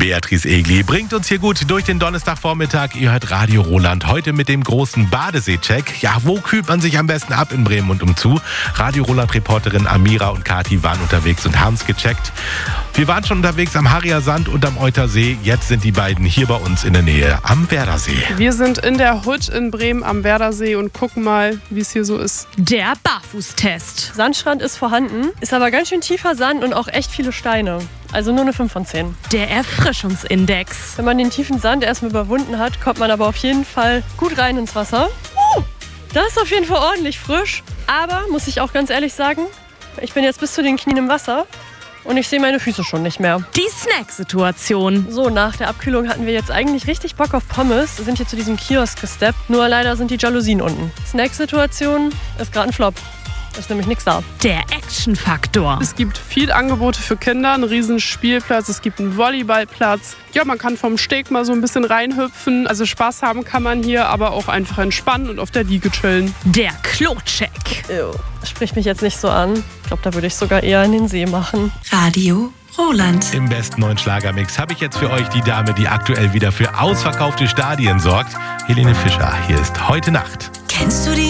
Beatrice Egli bringt uns hier gut durch den Donnerstagvormittag. Ihr hört Radio Roland heute mit dem großen Badesee-Check. Ja, wo kühlt man sich am besten ab in Bremen und umzu? Radio Roland-Reporterin Amira und Kati waren unterwegs und haben es gecheckt. Wir waren schon unterwegs am Harrier Sand und am Eutersee. Jetzt sind die beiden hier bei uns in der Nähe am Werdersee. Wir sind in der Hut in Bremen am Werdersee und gucken mal, wie es hier so ist. Der Barfußtest. Sandstrand ist vorhanden, ist aber ganz schön tiefer Sand und auch echt viele Steine. Also nur eine 5 von 10. Der Erfrischungsindex. Wenn man den tiefen Sand erstmal überwunden hat, kommt man aber auf jeden Fall gut rein ins Wasser. Das ist auf jeden Fall ordentlich frisch. Aber, muss ich auch ganz ehrlich sagen, ich bin jetzt bis zu den Knien im Wasser. Und ich sehe meine Füße schon nicht mehr. Die Snack-Situation. So, nach der Abkühlung hatten wir jetzt eigentlich richtig Bock auf Pommes. Wir sind hier zu diesem Kiosk gesteppt. Nur leider sind die Jalousien unten. Snack-Situation ist gerade ein Flop. Ist nämlich nichts da. Der Action-Faktor. Es gibt viel Angebote für Kinder, einen riesen Spielplatz, es gibt einen Volleyballplatz. Ja, man kann vom Steg mal so ein bisschen reinhüpfen. Also Spaß haben kann man hier, aber auch einfach entspannen und auf der Liege chillen. Der Klo-Check. Das spricht mich jetzt nicht so an. Ich glaube, da würde ich sogar eher in den See machen. Radio Roland. Im besten neuen Schlagermix habe ich jetzt für euch die Dame, die aktuell wieder für ausverkaufte Stadien sorgt. Helene Fischer, hier ist Heute Nacht. Kennst du die?